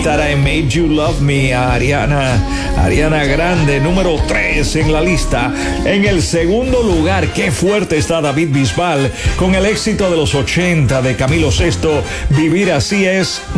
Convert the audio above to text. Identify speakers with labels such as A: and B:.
A: That I Made You Love Me, a Ariana Grande, número 3 en la lista. En el segundo lugar, qué fuerte está David Bisbal con el éxito de los 80 de Camilo Sesto, Vivir Así Es,